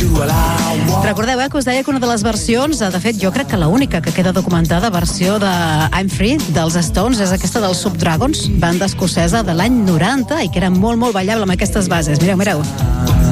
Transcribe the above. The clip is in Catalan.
Recordeu, que us deia que una de les versions, de fet, jo crec que l'única que queda documentada versió de I'm Free dels Stones és aquesta dels Subdragons, banda escocesa de l'any 90 i que era molt, molt ballable amb aquestes bases. Mireu.